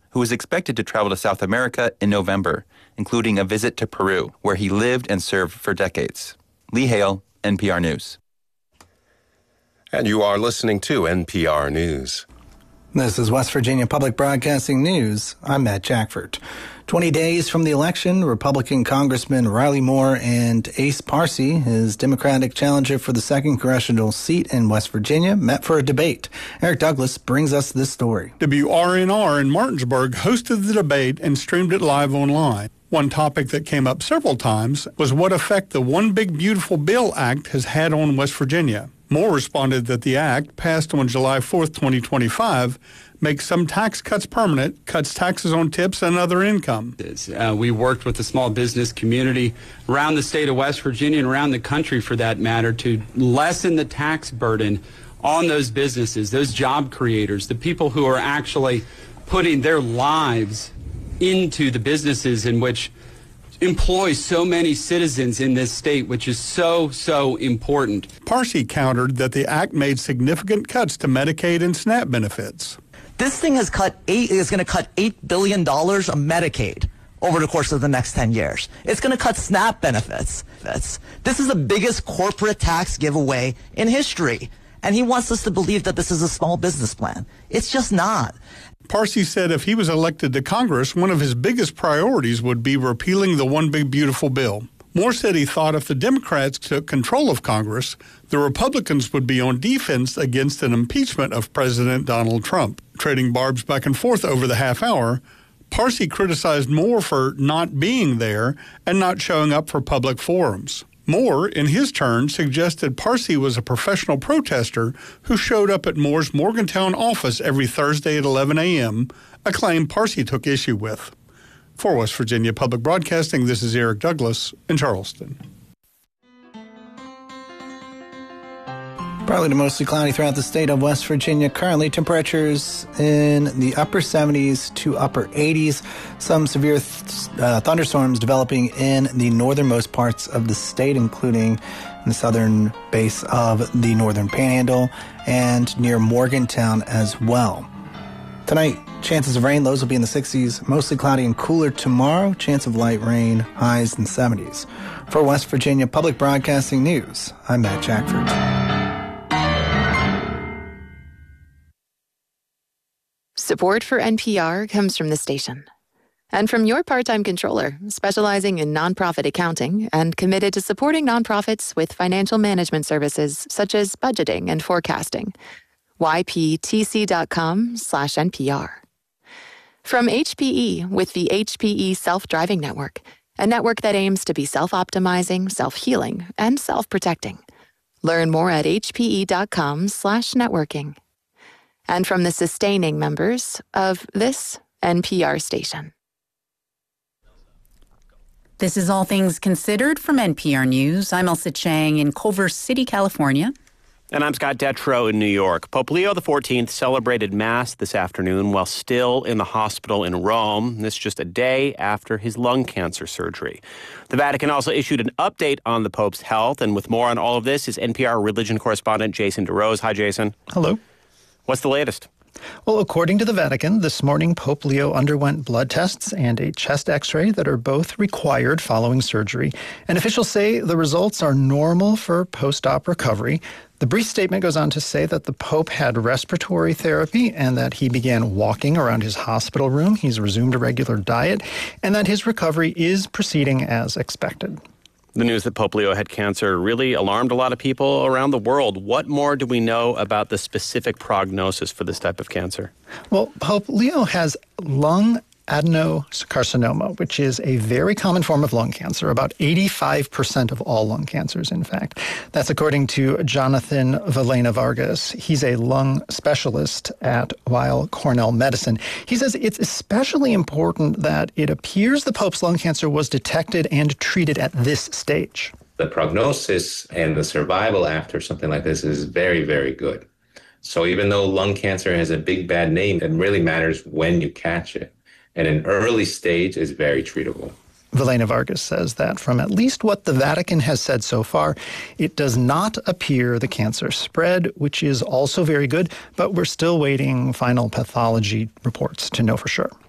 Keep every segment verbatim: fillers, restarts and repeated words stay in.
who is expected to travel to South America in November, including a visit to Peru, where he lived and served for decades. Lee Hale, N P R News. And you are listening to N P R News. This is West Virginia Public Broadcasting News. I'm Matt Jackford. twenty days from the election, Republican Congressman Riley Moore and Ace Parsi, his Democratic challenger for the second congressional seat in West Virginia, met for a debate. Eric Douglas brings us this story. W R N R in Martinsburg hosted the debate and streamed it live online. One topic that came up several times was what effect the One Big Beautiful Bill Act has had on West Virginia. Moore responded that the act, passed on July fourth, twenty twenty-five, makes some tax cuts permanent, cuts taxes on tips and other income. Uh, we worked with the small business community around the state of West Virginia and around the country, for that matter, to lessen the tax burden on those businesses, those job creators, the people who are actually putting their lives into the businesses in which employ so many citizens in this state, which is so, so important. Parsi countered that the act made significant cuts to Medicaid and SNAP benefits. This thing has cut eight is going to cut eight billion dollars of Medicaid over the course of the next ten years. It's going to cut SNAP benefits. This is the biggest corporate tax giveaway in history. And he wants us to believe that this is a small business plan. It's just not. Parsi said if he was elected to Congress, one of his biggest priorities would be repealing the One Big Beautiful Bill. Moore said he thought if the Democrats took control of Congress, the Republicans would be on defense against an impeachment of President Donald Trump. Trading barbs back and forth over the half hour, Parsi criticized Moore for not being there and not showing up for public forums. Moore, in his turn, suggested Parsi was a professional protester who showed up at Moore's Morgantown office every Thursday at eleven a.m., a claim Parsi took issue with. For West Virginia Public Broadcasting, this is Eric Douglas in Charleston. Partly to mostly cloudy throughout the state of West Virginia. Currently, temperatures in the upper seventies to upper eighties. Some severe th- uh, thunderstorms developing in the northernmost parts of the state, including in the southern base of the northern panhandle and near Morgantown as well. Tonight, chances of rain, lows will be in the sixties. Mostly cloudy and cooler tomorrow. Chance of light rain, highs in the seventies. For West Virginia Public Broadcasting News, I'm Matt Jackford. Support for N P R comes from the station and from your part-time controller, specializing in nonprofit accounting and committed to supporting nonprofits with financial management services such as budgeting and forecasting. Y P T C dot com slash N P R. From H P E with the H P E Self-Driving Network, a network that aims to be self-optimizing, self-healing, and self-protecting. Learn more at H P E dot com slash networking. And from the sustaining members of this N P R station. This is All Things Considered from N P R News. I'm Elsa Chang in Culver City, California. And I'm Scott Detrow in New York. Pope Leo the fourteenth celebrated Mass this afternoon while still in the hospital in Rome. This just a day after his lung cancer surgery. The Vatican also issued an update on the Pope's health. And with more on all of this is N P R religion correspondent Jason DeRose. Hi, Jason. Hello. What's the latest? Well, according to the Vatican, this morning Pope Leo underwent blood tests and a chest x-ray that are both required following surgery. And officials say the results are normal for post-op recovery. The brief statement goes on to say that the Pope had respiratory therapy and that he began walking around his hospital room. He's resumed a regular diet and that his recovery is proceeding as expected. The news that Pope Leo had cancer really alarmed a lot of people around the world. What more do we know about the specific prognosis for this type of cancer? Well, Pope Leo has lung adenocarcinoma, which is a very common form of lung cancer, about eighty-five percent of all lung cancers, in fact. That's according to Jonathan Vilena Vargas. He's a lung specialist at Weill Cornell Medicine. He says it's especially important that it appears the Pope's lung cancer was detected and treated at this stage. The prognosis and the survival after something like this is very, very good. So even though lung cancer has a big bad name, it really matters when you catch it. And an early stage is very treatable. Vilena Vargas says that from at least what the Vatican has said so far, it does not appear the cancer spread, which is also very good, but we're still waiting final pathology reports to know for sure.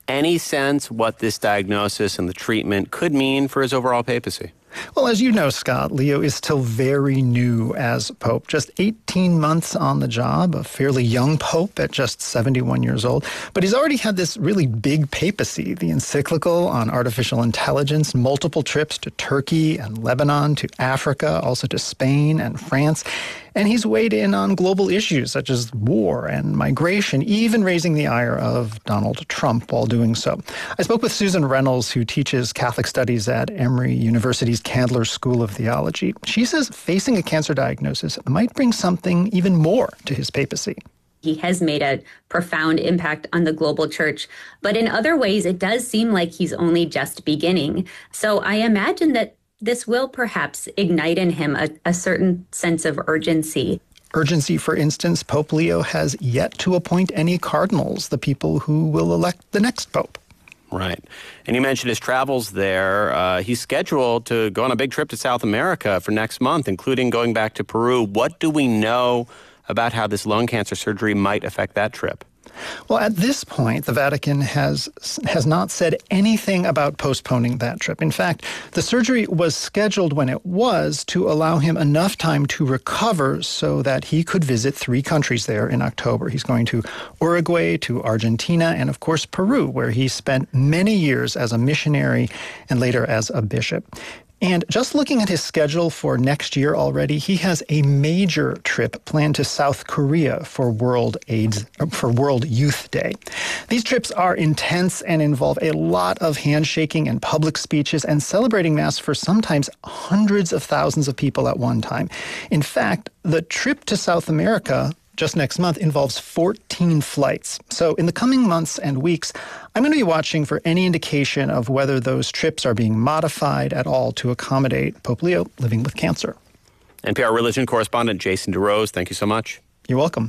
Any sense what this diagnosis and the treatment could mean for his overall papacy? Well, as you know, Scott, Leo is still very new as Pope. Just eighteen months on the job, a fairly young Pope at just seventy-one years old. But he's already had this really big papacy, the encyclical on artificial intelligence, multiple trips to Turkey and Lebanon, to Africa, also to Spain and France. And he's weighed in on global issues such as war and migration, even raising the ire of Donald Trump while doing so. I spoke with Susan Reynolds, who teaches Catholic Studies at Emory University's Candler School of Theology. She says facing a cancer diagnosis might bring something even more to his papacy. He has made a profound impact on the global church, but in other ways, it does seem like he's only just beginning. So I imagine that this will perhaps ignite in him a, a certain sense of urgency. Urgency, for instance, Pope Leo has yet to appoint any cardinals, the people who will elect the next pope. Right. And you mentioned his travels there. Uh, he's scheduled to go on a big trip to South America for next month, including going back to Peru. What do we know about how this lung cancer surgery might affect that trip? Well, at this point, the Vatican has has not said anything about postponing that trip. In fact, the surgery was scheduled when it was to allow him enough time to recover so that he could visit three countries there in October. He's going to Uruguay, to Argentina, and of course Peru, where he spent many years as a missionary and later as a bishop. And just looking at his schedule for next year already, he has a major trip planned to South Korea for World AIDS, for World Youth Day. These trips are intense and involve a lot of handshaking and public speeches and celebrating Mass for sometimes hundreds of thousands of people at one time. In fact, the trip to South America just next month involves fourteen flights. So in the coming months and weeks, I'm going to be watching for any indication of whether those trips are being modified at all to accommodate Pope Leo living with cancer. N P R religion correspondent Jason DeRose, thank you so much. You're welcome.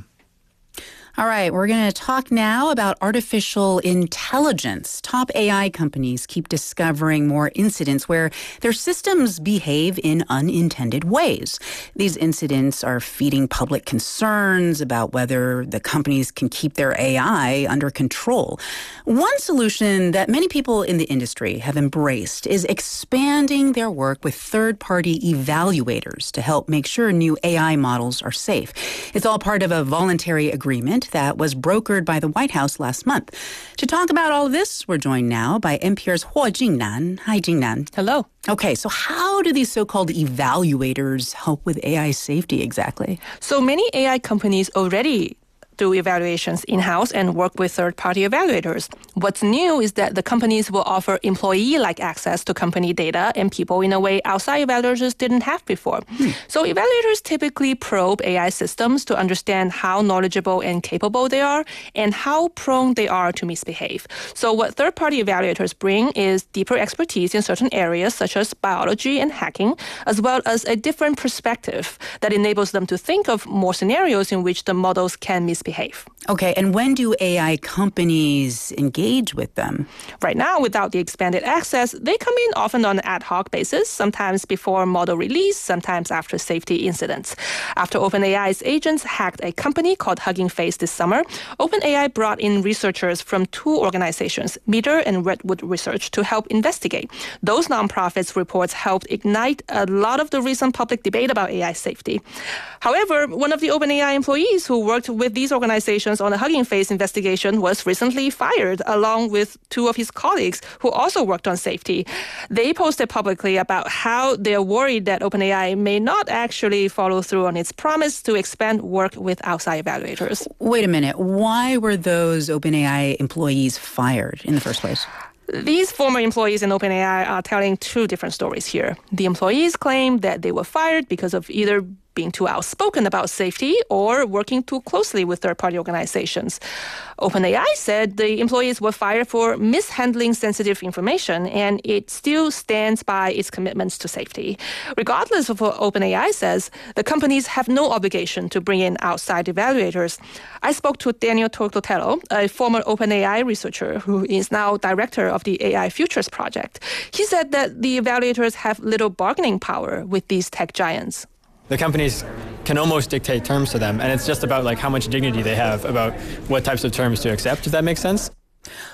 All right, we're going to talk now about artificial intelligence. Top A I companies keep discovering more incidents where their systems behave in unintended ways. These incidents are feeding public concerns about whether the companies can keep their A I under control. One solution that many people in the industry have embraced is expanding their work with third-party evaluators to help make sure new A I models are safe. It's all part of a voluntary agreement that was brokered by the White House last month. To talk about all of this, we're joined now by N P R's Huo Jingnan. Hi, Jingnan. Hello. Okay, so how do these so-called evaluators help with A I safety exactly? So many A I companies already do evaluations in-house and work with third-party evaluators. What's new is that the companies will offer employee-like access to company data and people in a way outside evaluators didn't have before. Hmm. So evaluators typically probe A I systems to understand how knowledgeable and capable they are and how prone they are to misbehave. So what third-party evaluators bring is deeper expertise in certain areas such as biology and hacking, as well as a different perspective that enables them to think of more scenarios in which the models can misbehave. Behave. Okay, and when do A I companies engage with them? Right now, without the expanded access, they come in often on an ad hoc basis, sometimes before model release, sometimes after safety incidents. After OpenAI's agents hacked a company called Hugging Face this summer, OpenAI brought in researchers from two organizations, Meter and Redwood Research, to help investigate. Those nonprofits' reports helped ignite a lot of the recent public debate about A I safety. However, one of the OpenAI employees who worked with these organizations on the Hugging Face investigation was recently fired, along with two of his colleagues who also worked on safety. They posted publicly about how they're worried that OpenAI may not actually follow through on its promise to expand work with outside evaluators. Wait a minute. Why were those OpenAI employees fired in the first place? These former employees in OpenAI are telling two different stories here. The employees claim that they were fired because of either being too outspoken about safety or working too closely with third-party organizations. OpenAI said the employees were fired for mishandling sensitive information, and it still stands by its commitments to safety. Regardless of what OpenAI says, the companies have no obligation to bring in outside evaluators. I spoke to Daniel Tolotelo, a former OpenAI researcher who is now director of the A I Futures Project. He said that the evaluators have little bargaining power with these tech giants. The companies can almost dictate terms to them, and it's just about like how much dignity they have about what types of terms to accept, if that makes sense.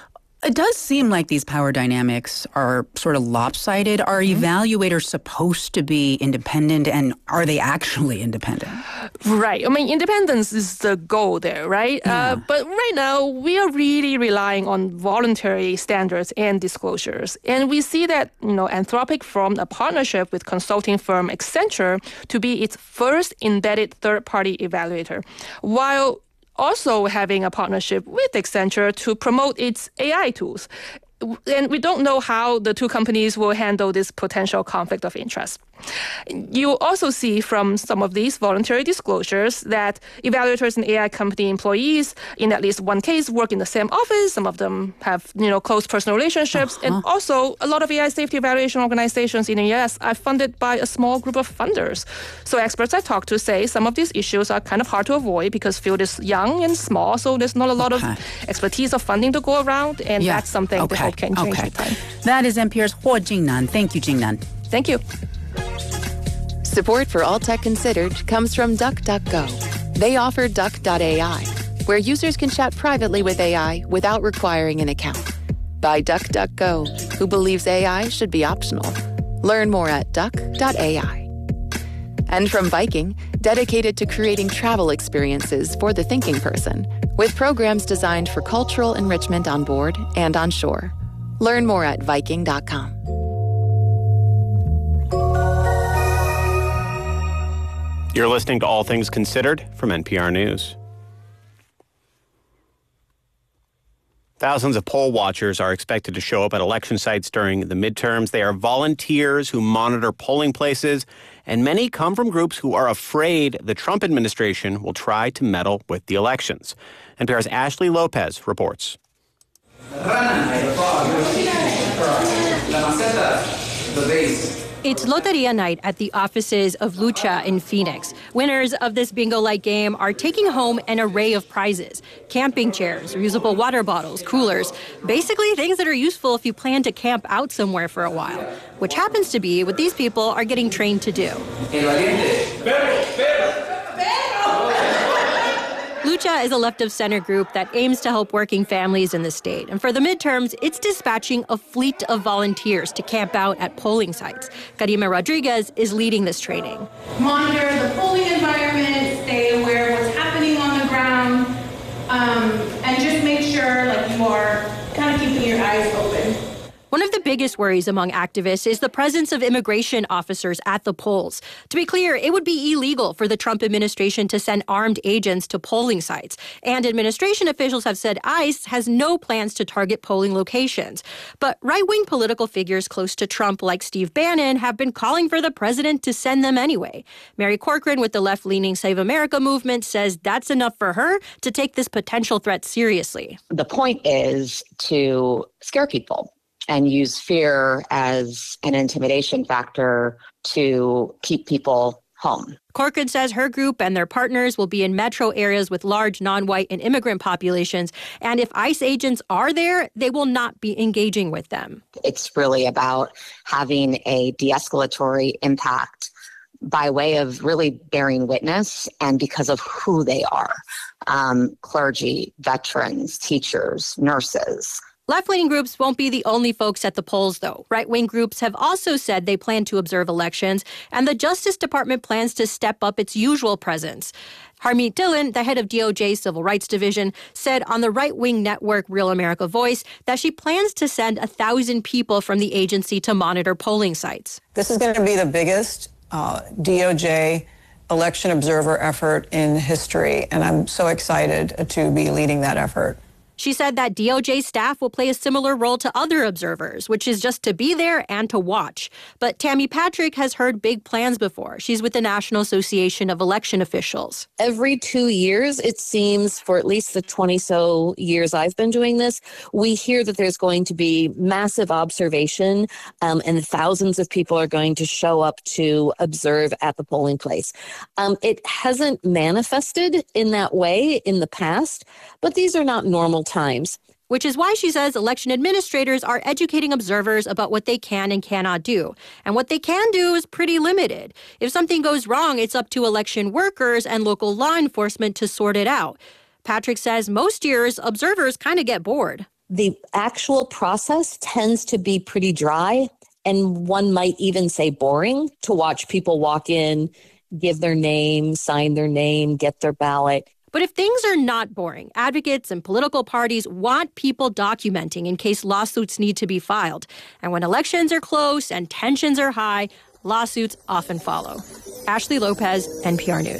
It does seem like these power dynamics are sort of lopsided. Are mm-hmm. evaluators supposed to be independent, and are they actually independent? Right. I mean, independence is the goal there, right? Yeah. Uh, but right now, we are really relying on voluntary standards and disclosures. And we see that, you know, Anthropic formed a partnership with consulting firm Accenture to be its first embedded third-party evaluator, while also having a partnership with Accenture to promote its A I tools. And we don't know how the two companies will handle this potential conflict of interest. You also see from some of these voluntary disclosures that evaluators and A I company employees, in at least one case, work in the same office. Some of them have, you know, close personal relationships. Uh-huh. And also, a lot of A I safety evaluation organizations in the U S are funded by a small group of funders. So experts I've talked to say some of these issues are kind of hard to avoid because field is young and small, so there's not a lot okay. of expertise or funding to go around, and yeah. that's something okay. that hope can change okay. with time. That is N P R's Huo Jingnan. Thank you, Jingnan. Thank you. Support for All Tech Considered comes from DuckDuckGo. They offer Duck dot A I, where users can chat privately with A I without requiring an account. By DuckDuckGo, who believes A I should be optional. Learn more at Duck dot A I. And from Viking, dedicated to creating travel experiences for the thinking person, with programs designed for cultural enrichment on board and on shore. Learn more at Viking dot com. You're listening to All Things Considered from N P R News. Thousands of poll watchers are expected to show up at election sites during the midterms. They are volunteers who monitor polling places, and many come from groups who are afraid the Trump administration will try to meddle with the elections. N P R's Ashley Lopez reports. It's Loteria night at the offices of Lucha in Phoenix. Winners of this bingo-like game are taking home an array of prizes. Camping chairs, reusable water bottles, coolers. Basically things that are useful if you plan to camp out somewhere for a while. Which happens to be what these people are getting trained to do. Lucha is a left-of-center group that aims to help working families in the state. And for the midterms, it's dispatching a fleet of volunteers to camp out at polling sites. Karima Rodriguez is leading this training. Monitor the polling environment, stay aware of what's happening on the ground, um, and just make sure like you are kind of keeping your eyes open. One of the biggest worries among activists is the presence of immigration officers at the polls. To be clear, it would be illegal for the Trump administration to send armed agents to polling sites. And administration officials have said ICE has no plans to target polling locations. But right-wing political figures close to Trump, like Steve Bannon, have been calling for the president to send them anyway. Mary Corcoran with the left-leaning Save America movement says that's enough for her to take this potential threat seriously. The point is to scare people and use fear as an intimidation factor to keep people home. Corcoran says her group and their partners will be in metro areas with large non-white and immigrant populations. And if ICE agents are there, they will not be engaging with them. It's really about having a de-escalatory impact by way of really bearing witness and because of who they are. Um, clergy, veterans, teachers, nurses. Left-leaning groups won't be the only folks at the polls, though. Right-wing groups have also said they plan to observe elections, and the Justice Department plans to step up its usual presence. Harmeet Dillon, the head of D O J's Civil Rights Division, said on the right-wing network Real America Voice that she plans to send a thousand people from the agency to monitor polling sites. This is going to be the biggest uh, D O J election observer effort in history, and I'm so excited to be leading that effort. She said that D O J staff will play a similar role to other observers, which is just to be there and to watch. But Tammy Patrick has heard big plans before. She's with the National Association of Election Officials. Every two years, it seems, for at least the twenty-so years I've been doing this, we hear that there's going to be massive observation um, and thousands of people are going to show up to observe at the polling place. Um, it hasn't manifested in that way in the past, but these are not normal times. Which is why she says election administrators are educating observers about what they can and cannot do. And what they can do is pretty limited. If something goes wrong, it's up to election workers and local law enforcement to sort it out. Patrick says most years, observers kind of get bored. the actual process tends to be pretty dry, and one might even say boring, to watch people walk in, give their name, sign their name, get their ballot. But if things are not boring, advocates and political parties want people documenting in case lawsuits need to be filed. And when elections are close and tensions are high, lawsuits often follow. Ashley Lopez, N P R News.